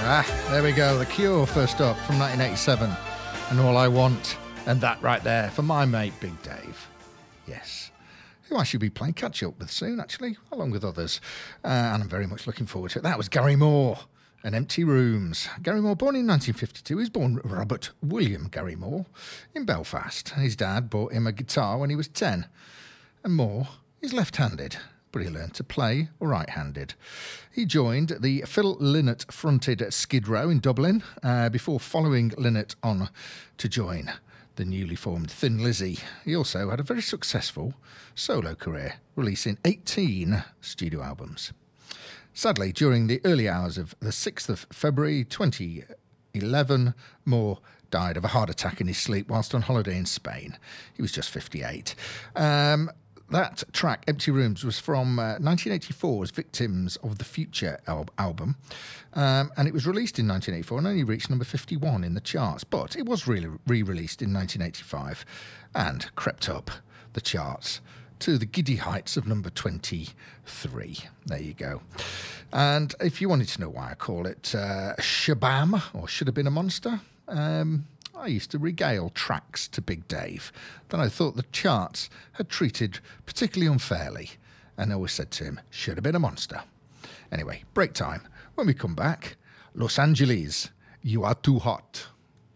There we go. The Cure first up from 1987. And All I Want. And that right there for my mate, Big Dave. Yes. Who I should be playing catch up with soon, actually, along with others. And I'm very much looking forward to it. That was Gary Moore and Empty Rooms. Gary Moore, born in 1952, he was born Robert William Gary Moore in Belfast. His dad bought him a guitar when he was 10. And Moore is left-handed, but he learned to play right-handed. He joined the Phil Lynott-fronted Skid Row in Dublin before following Lynott on to join the newly formed Thin Lizzy. He also had a very successful solo career, releasing 18 studio albums. Sadly, during the early hours of the 6th of February 2011, Moore died of a heart attack in his sleep whilst on holiday in Spain. He was just 58. That track, Empty Rooms, was from 1984's Victims of the Future album, and it was released in 1984 and only reached number 51 in the charts, but it was really re-released in 1985 and crept up the charts to the giddy heights of number 23. There you go. And if you wanted to know why I call it Shabam, or Should Have Been a Monster, I used to regale tracks to Big Dave that I thought the charts had treated particularly unfairly, and I always said to him, should have been a monster. Anyway, break time. When we come back, Los Angeles, You Are Too Hot.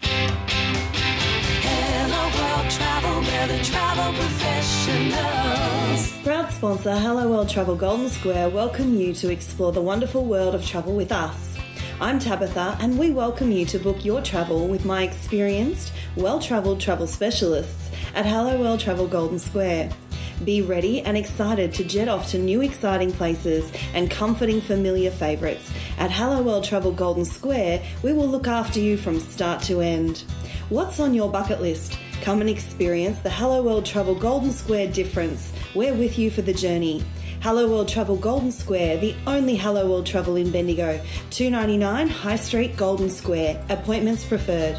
Hello World Travel, we're the travel professionals. Proud sponsor Hello World Travel Golden Square welcome you to explore the wonderful world of travel with us. I'm Tabitha, and we welcome you to book your travel with my experienced, well-travelled travel specialists at Hello World Travel Golden Square. Be ready and excited to jet off to new exciting places and comforting familiar favourites. At Hello World Travel Golden Square, we will look after you from start to end. What's on your bucket list? Come and experience the Hello World Travel Golden Square difference. We're with you for the journey. Hello World Travel Golden Square, the only Hello World Travel in Bendigo. 299 High Street, Golden Square. Appointments preferred.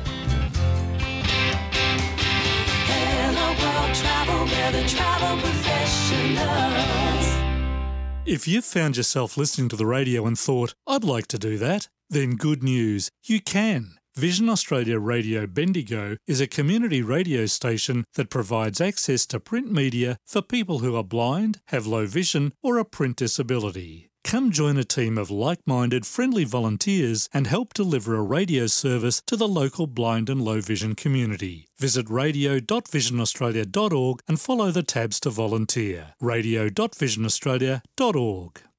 Hello World Travel, we're the travel professionals. If you've found yourself listening to the radio and thought, I'd like to do that, then good news, you can. Vision Australia Radio Bendigo is a community radio station that provides access to print media for people who are blind, have low vision or a print disability. Come join a team of like-minded, friendly volunteers and help deliver a radio service to the local blind and low vision community. Visit radio.visionaustralia.org and follow the tabs to volunteer. radio.visionaustralia.org.